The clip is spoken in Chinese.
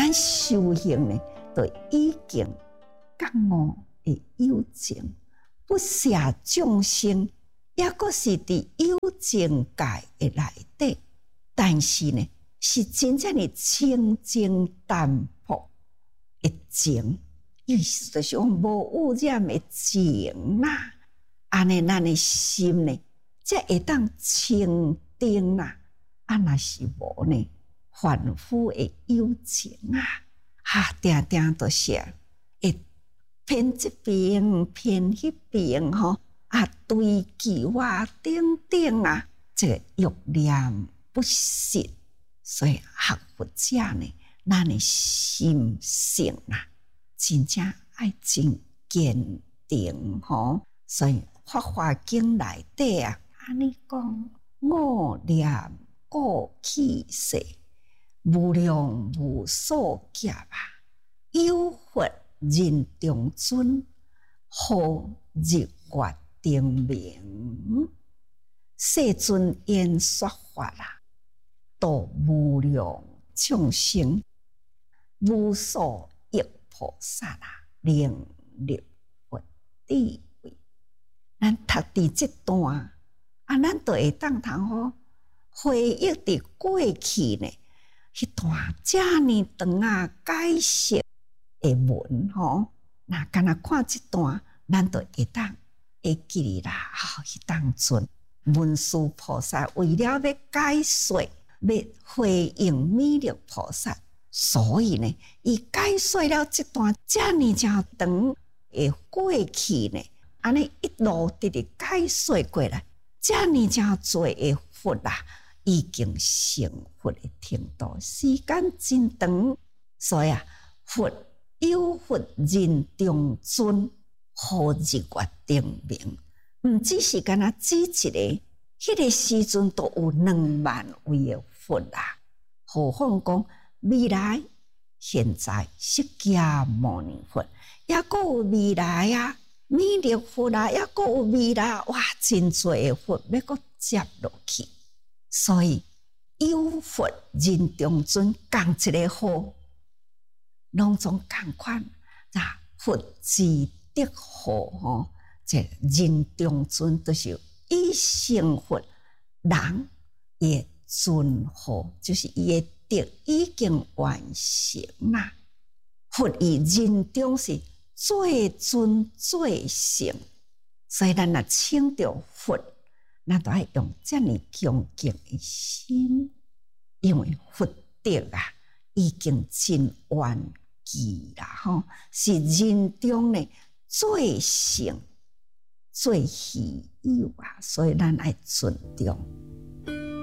咱修行呢，就已经觉悟的有情，不舍众生，也阁是伫有情界的内底。但是呢，是真正的清净淡泊的情，意思就是讲无污染的情啦。安尼咱的心呢，才会当清净啦。若是无呢，凡夫的有情定定就是会偏这边偏迄边追求等等这个欲念不实。所以学佛者呢，咱的心性真正爱真坚定所以《法华经》内底安尼讲，五念过去世，无量无数劫有佛人中尊，好日月灯明，世尊演说法度无量众生，无数亿菩萨能入佛智慧。咱读伫这段咱就会当通回忆伫过去呢，迄段遮尔长解释的文那敢若看这段，咱就会当会记啦。迄当阵文殊菩萨为了要解说，要回应弥勒菩萨，所以呢，伊解说了这段遮尔长的过去呢，安尼一路直直解说过来，遮尔长多的佛已经成佛的程度，时间真长，所以佛有佛人中尊，好日月灯明，毋只是敢若指一个。迄个时阵都有2万位的佛何况讲未来、现在释迦牟尼佛，也阁有未来弥勒佛也阁有未来，真多的佛要阁接落去。所以有佛人中尊，共一个号，拢总共款佛智德号这人中尊就是伊成佛人的尊号，就是伊的德已经完成啦。佛以人中是最尊最圣，所以咱若称着佛，咱就要用这样恭敬的心，因为佛德已经真完结啦是人中呢最圣最稀有所以咱爱尊重